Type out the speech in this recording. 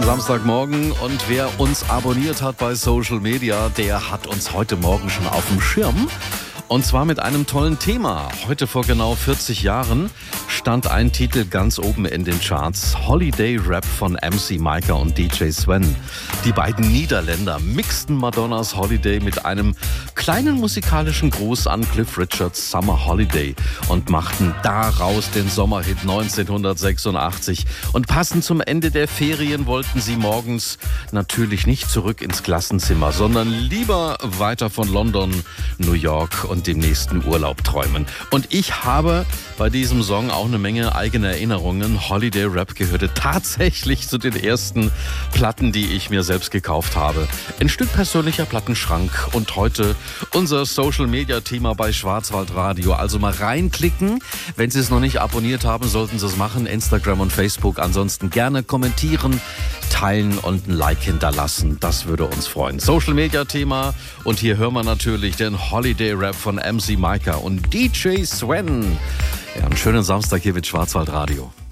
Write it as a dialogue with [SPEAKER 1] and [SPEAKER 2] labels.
[SPEAKER 1] Samstagmorgen und wer uns abonniert hat bei Social Media, der hat uns heute Morgen schon auf dem Schirm. Und zwar mit einem tollen Thema. Heute vor genau 40 Jahren stand ein Titel ganz oben in den Charts. Holiday Rap von MC Micah und DJ Sven. Die beiden Niederländer mixten Madonnas Holiday mit einem kleinen musikalischen Gruß an Cliff Richards' Summer Holiday und machten daraus den Sommerhit 1986. Und passend zum Ende der Ferien wollten sie morgens natürlich nicht zurück ins Klassenzimmer, sondern lieber weiter von London, New York und dem nächsten Urlaub träumen. Und ich habe bei diesem Song auch eine Menge eigene Erinnerungen. Holiday Rap gehörte tatsächlich zu den ersten Platten, die ich mir selbst gekauft habe. Ein Stück persönlicher Plattenschrank und heute unser Social-Media-Thema bei Schwarzwaldradio. Also mal reinklicken. Wenn Sie es noch nicht abonniert haben, sollten Sie es machen. Instagram und Facebook. Ansonsten gerne kommentieren, teilen und ein Like hinterlassen. Das würde uns freuen. Social-Media-Thema. Und hier hören wir natürlich den Holiday Rap von MC Micah und DJ Sven. Ja, einen schönen Samstag hier mit Schwarzwaldradio.